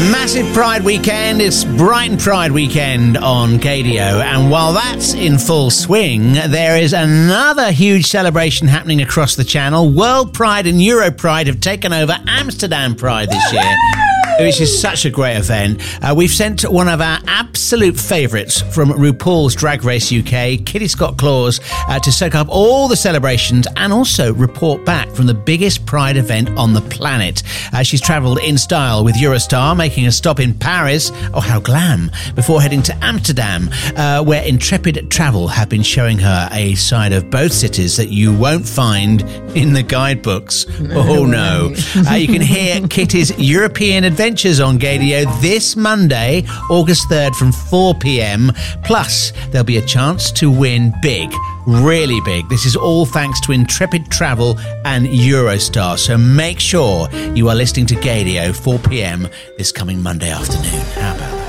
Massive Pride weekend. It's Brighton Pride weekend on Gadio, and while that's in full swing, there is another huge celebration happening across the channel. World Pride and Euro Pride have taken over Amsterdam Pride this year, which is such a great event. We've sent one of our absolute favourites from RuPaul's Drag Race UK, Kitty Scott-Claus, to soak up all the celebrations and also report back from the biggest Pride event on the planet. She's travelled in style with Eurostar, making a stop in Paris, oh how glam, before heading to Amsterdam, where Intrepid Travel have been showing her a side of both cities that you won't find in the guidebooks. Oh no. You can hear Kitty's European adventures on Gadio this Monday, August 3rd from 4 p.m. Plus, there'll be a chance to win big. Really big. This is all thanks to Intrepid Travel and Eurostar. So make sure you are listening to Gadio 4 p.m. this coming Monday afternoon. How about that?